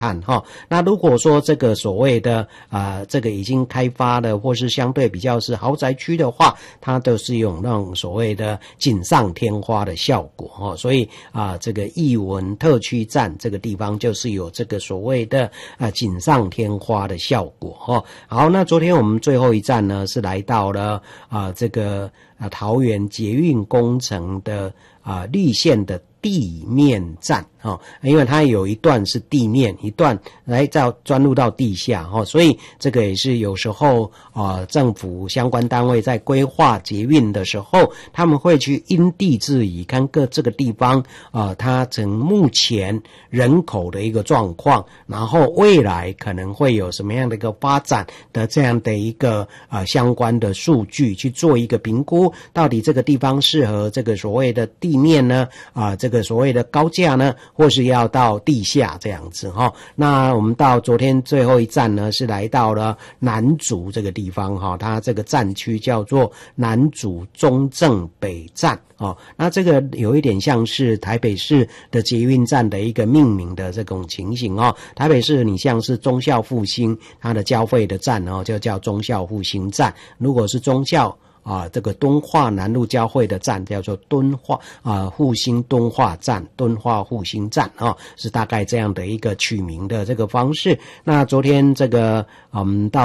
那如果说这个所谓的这个已经开发的或是相对比较是豪宅区的话，它都是有那种所谓的锦上添花的效果所以这个艺文特区站这个地方就是有这个所谓的锦上添花的效果好，那昨天我们最后一站呢是来到了这个桃园捷运工程的绿线的地面站因为它有一段是地面，一段来钻入到地下所以这个也是有时候政府相关单位在规划捷运的时候，他们会去因地制宜，看这个地方它从目前人口的一个状况，然后未来可能会有什么样的一个发展的这样的一个相关的数据去做一个评估，到底这个地方适合这个所谓的地面呢这个所谓的高架呢，或是要到地下这样子那我们到昨天最后一站呢是来到了南竹这个地方它这个站区叫做南竹中正北站那这个有一点像是台北市的捷运站的一个命名的这种情形台北市你像是忠孝复兴它的交汇的站就叫忠孝复兴站，如果是忠孝这个敦化南路交汇的站叫做敦化复兴敦化站，敦化复兴站是大概这样的一个取名的这个方式。那昨天这个到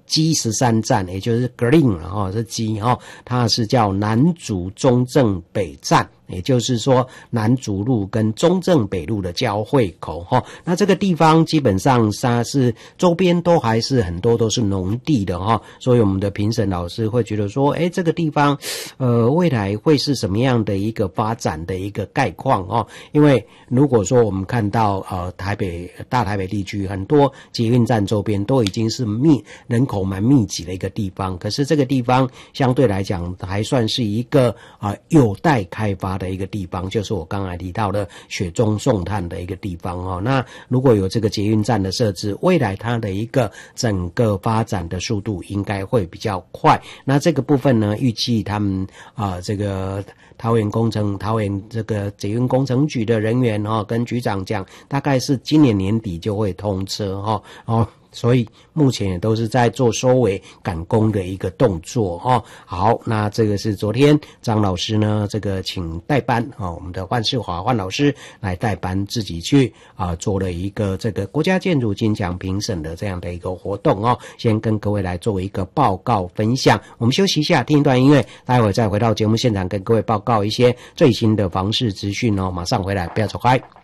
G13站，也就是 Green 是 G 它是叫南竹中正北站，也就是说南竹路跟中正北路的交汇口那这个地方基本上它是周边都还是很多都是农地的所以我们的评审老师会觉得说这个地方未来会是什么样的一个发展的一个概况因为如果说我们看到大台北地区很多捷运站周边都已经是人口蛮密集的一个地方，可是这个地方相对来讲还算是一个有待开发的一个地方，就是我刚才提到的雪中送炭的一个地方那如果有这个捷运站的设置，未来它的一个整个发展的速度应该会比较快。那这个部分呢，预计他们这个桃园这个捷运工程局的人员跟局长讲，大概是今年年底就会通车所以目前也都是在做收尾赶工的一个动作好，那这个是昨天张老师呢这个请代班我们的万世华万老师来代班自己去做了一个这个国家建筑金奖评审的这样的一个活动先跟各位来做一个报告分享。我们休息一下，听一段音乐，待会再回到节目现场跟各位报告一些最新的房市资讯马上回来，不要走开。